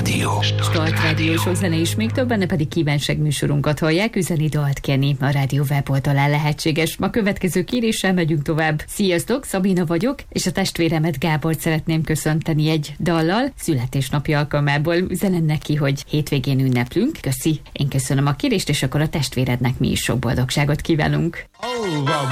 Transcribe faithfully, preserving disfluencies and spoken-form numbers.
Rádió. Start Rádió, sok zene is, még több, benne pedig kívánság műsorunkat hallják. Üzeni dalt kérni a rádió weboldalán lehetséges. Ma következő kéréssel megyünk tovább. Sziasztok, Szabina vagyok, és a testvéremet Gábort szeretném köszönteni egy dallal. Születésnapja alkalmából üzenem neki, hogy hétvégén ünneplünk. Köszi, én köszönöm a kérést, és akkor a testvérednek mi is sok boldogságot kívánunk. Oh,